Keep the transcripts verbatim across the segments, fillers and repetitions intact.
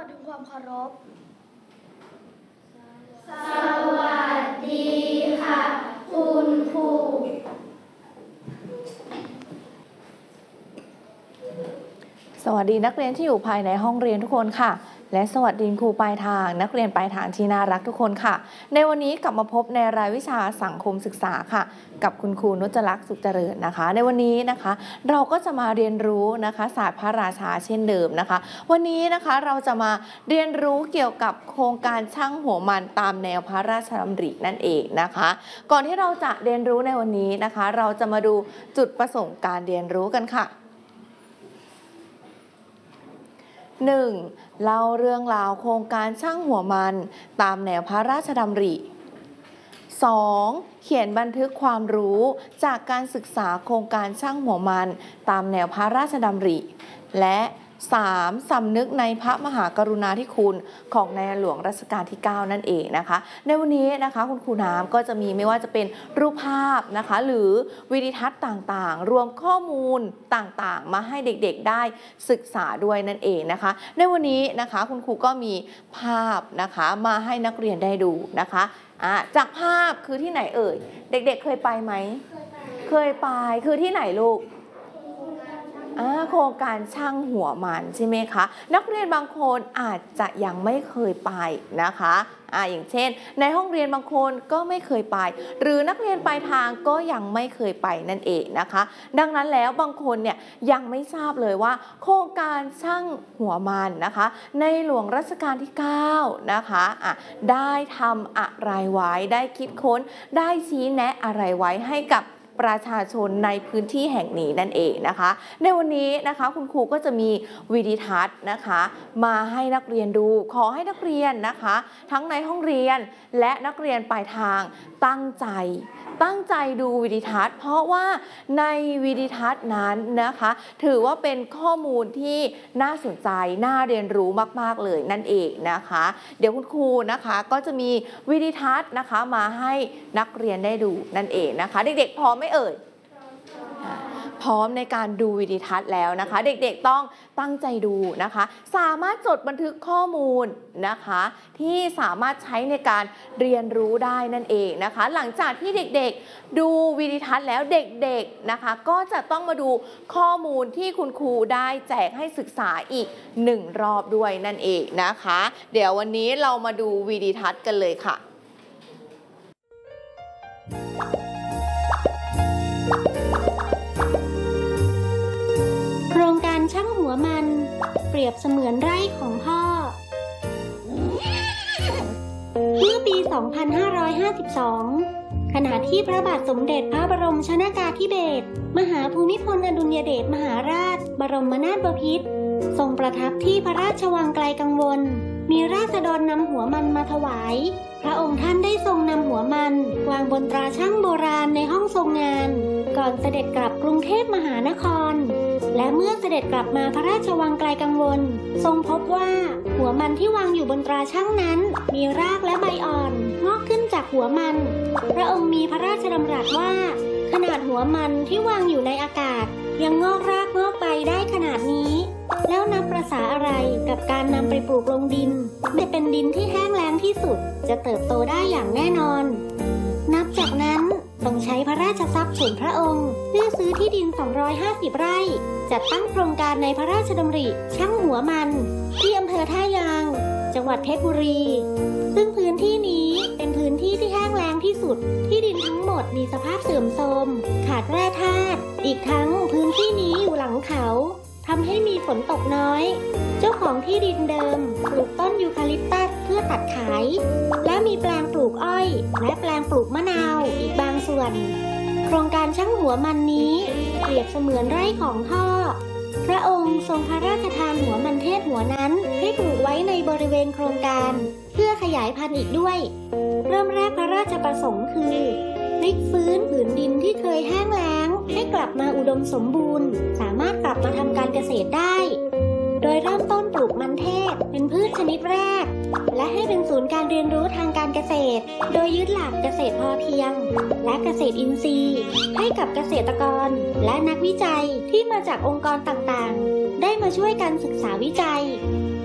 ดทำความเคารพสวัสดีค่ะคุณครูสวัสดีนักเรียนที่อยู่ภายในห้องเรียนทุกคนค่ะและสวัสดีครูปลายทางนักเรียนปลายทางที่น่ารักทุกคนค่ะในวันนี้กลับมาพบในรายวิชาสังคมศึกษาค่ะกับคุณครูนุชลักษณ์สุขเจริญนะคะในวันนี้นะคะเราก็จะมาเรียนรู้นะคะศาสตร์พระราชาเช่นเดิมนะคะวันนี้นะคะเราจะมาเรียนรู้เกี่ยวกับโครงการช่างหัวมันตามแนวพระราชดำรินั่นเองนะคะก่อนที่เราจะเรียนรู้ในวันนี้นะคะเราจะมาดูจุดประสงค์การเรียนรู้กันค่ะหนึ่งเล่าเรื่องราวโครงการช่างหัวมันตามแนวพระราชดำริ สอง เขียนบันทึกความรู้จากการศึกษาโครงการช่างหัวมันตามแนวพระราชดำริและสามสำนึกในพระมหากรุณาธิคุณของในหลวงรัชกาลที่เก้านั่นเองนะคะในวันนี้นะคะคุณครูน้ำก็จะมีไม่ว่าจะเป็นรูปภาพนะคะหรือวิดีทัศน์ต่างๆรวมข้อมูลต่างๆมาให้เด็กๆได้ศึกษาด้วยนั่นเองนะคะในวันนี้นะคะคุณครูก็มีภาพนะคะมาให้นักเรียนได้ดูนะคะจากภาพคือที่ไหนเอ่ยเด็กๆเคยไปไหมเคยไปคือที่ไหนลูกโครงการช่างหัวมันใช่ไหมคะนักเรียนบางคนอาจจะยังไม่เคยไปนะคะอ่าอย่างเช่นในห้องเรียนบางคนก็ไม่เคยไปหรือนักเรียนปลายทางก็ยังไม่เคยไปนั่นเองนะคะดังนั้นแล้วบางคนเนี่ยยังไม่ทราบเลยว่าโครงการช่างหัวมันนะคะในหลวงรัชกาลที่เก้านะคะอ่ะได้ทำอะไรไว้ได้คิดค้นได้ชี้แนะอะไรไว้ให้กับประชาชนในพื้นที่แห่งนี้นั่นเองนะคะในวันนี้นะคะคุณครูก็จะมีวิดีทัศน์นะคะมาให้นักเรียนดูขอให้นักเรียนนะคะทั้งในห้องเรียนและนักเรียนปลายทางตั้งใจตั้งใจดูวิดีทัศน์เพราะว่าในวิดีทัศน์นั้นนะคะถือว่าเป็นข้อมูลที่น่าสนใจน่าเรียนรู้มากๆเลยนั่นเองนะคะเดี๋ยวคุณครูนะคะก็จะมีวิดีทัศน์นะคะมาให้นักเรียนได้ดูนั่นเองนะคะเด็กๆพร้อมไหมเอ่ยพร้อมในการดูวิดีทัศน์แล้วนะคะเด็กๆต้องตั้งใจดูนะคะสามารถจดบันทึกข้อมูลนะคะที่สามารถใช้ในการเรียนรู้ได้นั่นเองนะคะหลังจากที่เด็กๆดูวิดีทัศน์แล้วเด็กๆนะคะก็จะต้องมาดูข้อมูลที่คุณครูได้แจกให้ศึกษาอีกหนึ่งรอบด้วยนั่นเองนะคะเดี๋ยววันนี้เรามาดูวิดีทัศน์กันเลยค่ะโครงการช่างหัวมันเปรียบเสมือนไร่ของพ่อเมื่อปี สองพันห้าร้อยห้าสิบสอง ขณะที่พระบาทสมเด็จพระบรมชนกาธิเบศรมหาภูมิพลอดุลยเดชมหาราชบรมนาถบพิตรทรงประทับที่พระราชวังไกลกังวลมีราษฎรนำหัวมันมาถวายพระองค์ท่านได้ทรงนำหัวมันวางบนตราช่างโบราณในห้องทรงงานก่อนเสด็จกลับกรุงเทพมหานครและเมื่อเสด็จกลับมาพระราชวังไกลกังวลทรงพบว่าหัวมันที่วางอยู่บนตราช่างนั้นมีรากและใบอ่อนงอกขึ้นจากหัวมันพระองค์มีพระราชดำรัสว่าขนาดหัวมันที่วางอยู่ในอากาศยังงอกรากงอกใบได้ขนาดนี้แล้วนับประสาอะไรกับการนำไปปลูกลงดินไม่เป็นดินที่แห้งแล้งที่สุดจะเติบโตได้อย่างแน่นอนนับจากนั้นต้องใช้พระราชทรัพย์ส่วนพระองค์เพื่อซื้อที่ดินสองร้อยห้าสิบไร่จัดตั้งโครงการในพระราชดำริช่างหัวมันที่อำเภอท่ายางจังหวัดเพชรบุรีซึ่งพื้นที่นี้เป็นพื้นที่ที่แห้งแล้งที่สุดที่ดินทั้งหมดมีสภาพเสื่อมโทรมขาดแร่ธาตุอีกทั้งพื้นที่นี้อยู่หลังเขาทำให้มีฝนตกน้อยเจ้าของที่ดินเดิมปลูกต้นยูคาลิปตัสเพื่อตัดขายและมีแปลงปลูกอ้อยและแปลงปลูกมะนาวอีกบางส่วนโครงการช่างหัวมันนี้เปรียบเสมือนไร่ของพ่อพระองค์ทรงพระราชทานหัวมันเทศหัวนั้นให้ปลูกไว้ในบริเวณโครงการเพื่อขยายพันธุ์อีกด้วยเริ่มแรกพระราชประสงค์คือพลิกฟื้นผืนดินที่เคยแห้งแล้งให้กลับมาอุดมสมบูรณ์สามารถกลับมาทำการเกษตรได้โดยเริ่มต้นปลูกมันเทศเป็นพืชชนิดแรกและให้เป็นศูนย์การเรียนรู้ทางการเกษตรโดยยึดหลักเกษตรพอเพียงและเกษตรอินทรีย์ให้กับเกษตรกรและนักวิจัยที่มาจากองค์กรต่างๆได้มาช่วยกันศึกษาวิจัย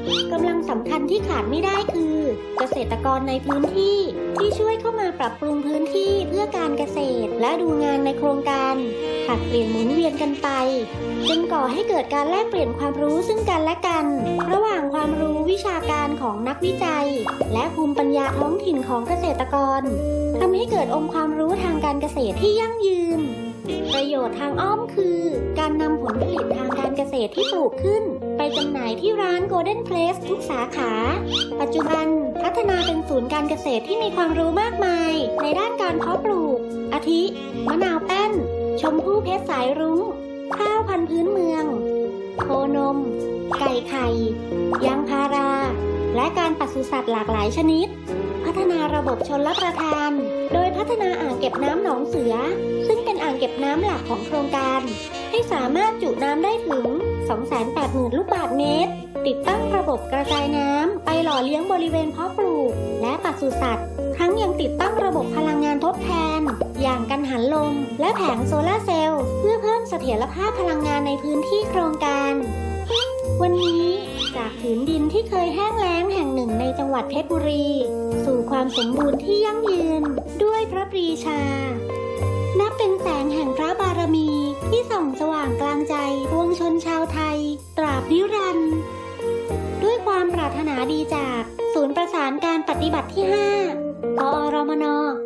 กำลังสำคัญที่ขาดไม่ได้คือเกษตรกรในพื้นที่ที่ช่วยเข้ามาปรับปรุงพื้นที่เพื่อการเกษตรและดูงานในโครงการผลัดเปลี่ยนหมุนเวียนกันไปจึงก่อให้เกิดการแลกเปลี่ยนความรู้ซึ่งกันและกันระหว่างความรู้วิชาการของนักวิจัยและภูมิปัญญาท้องถิ่นของเกษตรกรทำให้เกิดองค์ความรู้ทางการเกษตรที่ยั่งยืนประโยชน์ทางอ้อมคือการนำผลผลิตทางการเกษตรที่ปลูกขึ้นไปจำหน่ายที่ร้าน Golden Place ทุกสาขา ปัจจุบันพัฒนาเป็นศูนย์การเกษตรที่มีความรู้มากมายในด้านการเพาะปลูกอาทิมะนาวแป้นชมพู่เพชรสายรุ้งข้าวพันธุ์พื้นเมืองโคนมไก่ไข่ยางพาราและการปศุสัตว์หลากหลายชนิดพัฒนาระบบชลประทานโดยพัฒนาอ่างเก็บน้ำหนองเสือซึ่งเป็นอ่างเก็บน้ำหลักของโครงการให้สามารถจุน้ำได้ถึง สองแสนแปดหมื่น ลูกบาศก์เมตรติดตั้งระบบกระจายน้ำไปหล่อเลี้ยงบริเวณเพาะปลูกและปศุสัตว์ทั้งยังติดตั้งระบบพลังงานทดแทนอย่างกังหันลมและแผงโซลาร์เซลล์เพื่อเพิ่มเสถียรภาพพลังงานในพื้นที่โครงการวันนี้จากผืนดินที่เคยแห้งแล้งแห่งหนึ่งในจังหวัดเพชรบุรีสู่ความสมบูรณ์ที่ยั่งยืนด้วยพระปรีชานับเป็นแสงแห่งพระบารมีที่ส่องสว่างกลางใจปวงชนชาวไทยตราบนิรันดร์ด้วยความปรารถนาดีจากศูนย์ประสานการปฏิบัติที่ห้ากอรมน.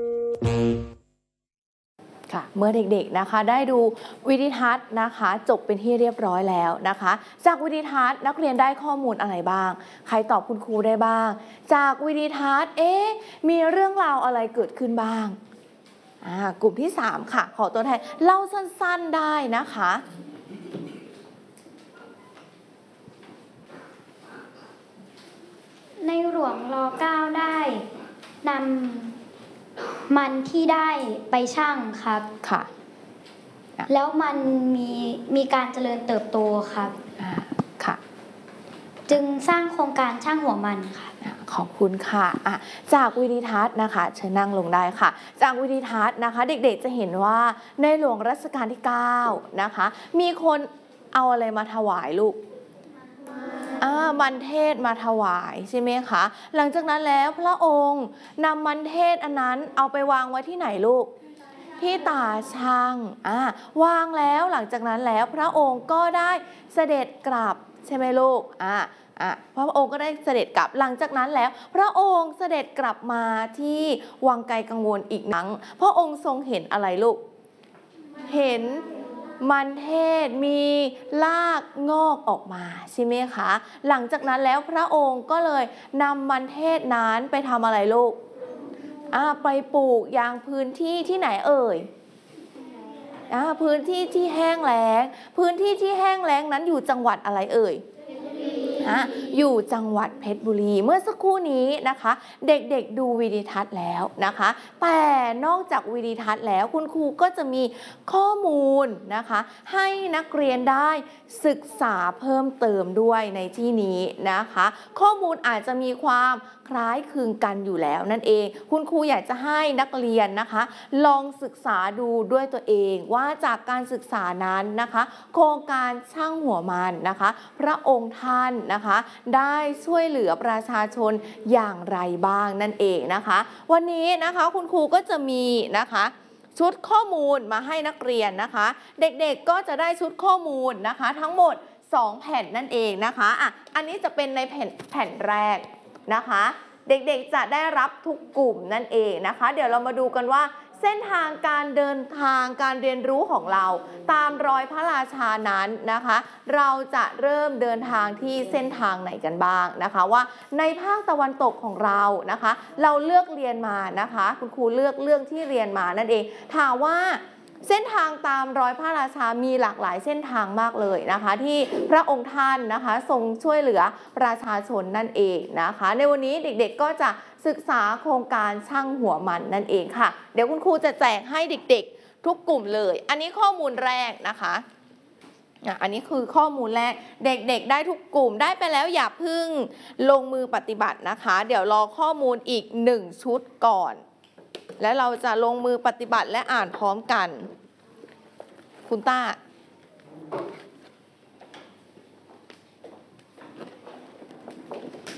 ค่ะเมื่อเด็กๆนะคะได้ดูวิดีทัศน์นะคะจบเป็นที่เรียบร้อยแล้วนะคะจากวิดีทัศน์นักเรียนได้ข้อมูลอะไรบ้างใครตอบคุณครูได้บ้างจากวิดีทัศน์เอ๊ะมีเรื่องราวอะไรเกิดขึ้นบ้างอ่ากลุ่มที่สามค่ะขอตัวแทนเล่าสั้นๆได้นะคะในหลวงรอเก้าได้นำมันที่ได้ไปชั่งครับค่ะแล้วมันมีมีการเจริญเติบโตครับค่ะจึงสร้างโครงการช่างหัวมันค่ะขอบคุณค่ะะจากวิดีทัศน์นะคะเชิญนั่งลงได้ค่ะจากวิดีทัศน์นะคะเด็กๆจะเห็นว่าในหลวงรัชกาลที่เก้านะคะมีคนเอาอะไรมาถวายลูกมันเทศมาถวายใช่ไหมคะหลังจากนั้นแล้วพระองค์นำมันเทศอันนั้นเอาไปวางไว้ที่ไหนลูกที่ตาช่างอ่าวางแล้วหลังจากนั้นแล้วพระองค์ก็ได้เสด็จกลับใช่ไหมลูกอ่าอ่ะพระองค์ก็ได้เสด็จกลับหลังจากนั้นแล้วพระองค์เสด็จกลับมาที่วังไกลกังวลอีกครั้งพระองค์ทรงเห็นอะไรลูกเห็นมันเทศมีรากงอกออกมาใช่ไหมคะหลังจากนั้นแล้วพระองค์ก็เลยนำมันเทศนั้นไปทำอะไรลูกอ่าไปปลูกยังพื้นที่ที่ไหนเอ่ยอ่าพื้นที่ที่แห้งแล้งพื้นที่ที่แห้งแล้งนั้นอยู่จังหวัดอะไรเอ่ยอยู่จังหวัดเพชรบุรีเมื่อสักครู่นี้นะคะเด็กๆดูวิดีทัศน์แล้วนะคะแต่นอกจากวิดีทัศน์แล้วคุณครูก็จะมีข้อมูลนะคะให้นักเรียนได้ศึกษาเพิ่มเติมด้วยในที่นี้นะคะข้อมูลอาจจะมีความคล้ายคลึงกันอยู่แล้วนั่นเองคุณครูอยากจะให้นักเรียนนะคะลองศึกษาดูด้วยตัวเองว่าจากการศึกษานั้นนะคะโครงการช่างหัวมันนะคะพระองค์ท่านนะคะได้ช่วยเหลือประชาชนอย่างไรบ้างนั่นเองนะคะวันนี้นะคะคุณครูก็จะมีนะคะชุดข้อมูลมาให้นักเรียนนะคะเด็กๆก็จะได้ชุดข้อมูลนะคะทั้งหมดสองแผ่นนั่นเองนะคะอ่ะอันนี้จะเป็นในแผ่นแผ่นแรกนะคะเด็กๆจะได้รับทุกกลุ่มนั่นเองนะคะเดี๋ยวเรามาดูกันว่าเส้นทางการเดินทางการเรียนรู้ของเราตามรอยพระราชานั้นนะคะเราจะเริ่มเดินทางที่เส้นทางไหนกันบ้างนะคะว่าในภาคตะวันตกของเรานะคะเราเลือกเรียนมานะคะคุณครูเลือกเรื่องที่เรียนมานั่นเองถามว่าเส้นทางตามรอยพระราชามีหลากหลายเส้นทางมากเลยนะคะที่พระองค์ท่านนะคะทรงช่วยเหลือประชาชนนั่นเองนะคะในวันนี้เด็กๆก็จะศึกษาโครงการช่างหัวมันนั่นเองค่ะเดี๋ยวคุณครูจะแจกให้เด็กๆทุกกลุ่มเลยอันนี้ข้อมูลแรกนะคะอันนี้คือข้อมูลแรกเด็กๆได้ทุกกลุ่มได้ไปแล้วอย่าเพิ่งลงมือปฏิบัตินะคะเดี๋ยวรอข้อมูลอีกหนึ่งชุดก่อนและเราจะลงมือปฏิบัติและอ่านพร้อมกันคุณต้า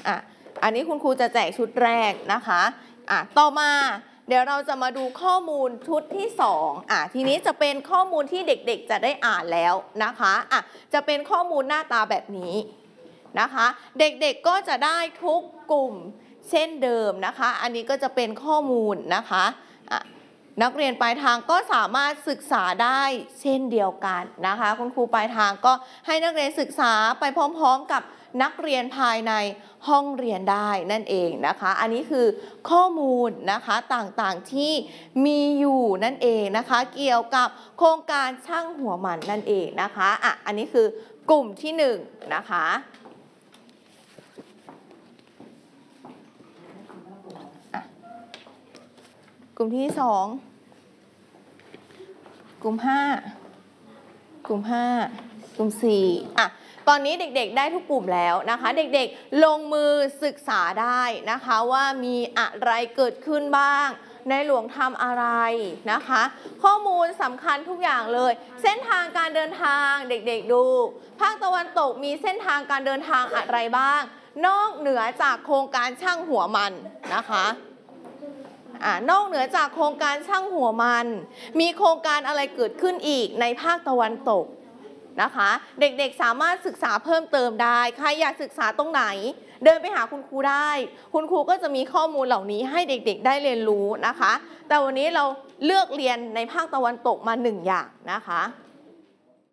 อ่ะอันนี้คุณครูจะแจกชุดแรกนะคะอ่ะต่อมาเดี๋ยวเราจะมาดูข้อมูลชุดที่สองอ่ะทีนี้จะเป็นข้อมูลที่เด็กๆจะได้อ่านแล้วนะคะอ่ะจะเป็นข้อมูลหน้าตาแบบนี้นะคะเด็กๆก็จะได้ทุกกลุ่มเช่นเดิมนะคะอันนี้ก็จะเป็นข้อมูลนะคะอ่ะนักเรียนปลายทางก็สามารถศึกษาได้เช่นเดียวกันนะคะคุณครูปลายทางก็ให้นักเรียนศึกษาไปพร้อมๆกับนักเรียนภายในห้องเรียนได้นั่นเองนะคะอันนี้คือข้อมูลนะคะต่างๆที่มีอยู่นั่นเองนะคะเกี่ยวกับโครงการช่างหัวมันนั่นเองนะคะอ่ะอันนี้คือกลุ่มที่หนึ่งนะคะกลุ่มที่สองกลุ่มห้ากลุ่มห้ากลุ่มสี่อ่ะตอนนี้เด็กๆได้ทุกกลุ่มแล้วนะคะเด็กๆลงมือศึกษาได้นะคะว่ามีอะไรเกิดขึ้นบ้างในหลวงทำอะไรนะคะข้อมูลสำคัญทุกอย่างเลยเส้นทางการเดินทางเด็กๆดูภาคตะวันตกมีเส้นทางการเดินทางอะไรบ้างนอกเหนือจากโครงการช่างหัวมันนะคะอ่านอกเหนือจากโครงการช่างหัวมันมีโครงการอะไรเกิดขึ้นอีกในภาคตะวันตกนะคะเด็กๆสามารถศึกษาเพิ่มเติมได้ใครอยากศึกษาตรงไหนเดินไปหาคุณครูได้คุณครูก็จะมีข้อมูลเหล่านี้ให้เด็กๆได้เรียนรู้นะคะแต่วันนี้เราเลือกเรียนในภาคตะวันตกมาหนึ่งอย่างนะคะ